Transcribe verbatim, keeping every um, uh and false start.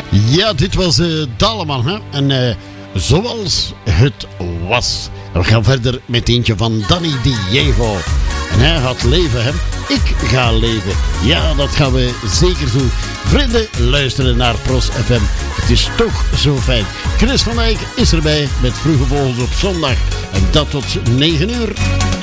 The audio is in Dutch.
Ja, dit was uh, Daleman, hè? En uh, zoals het was. We gaan verder met eentje van Danny Diego. En hij gaat leven, hè? Ik ga leven. Ja, dat gaan we zeker doen. Vrienden, luisteren naar Pros F M. Het is toch zo fijn. Chris van Eyck is erbij met Vroege Vogels op zondag. En dat tot negen uur.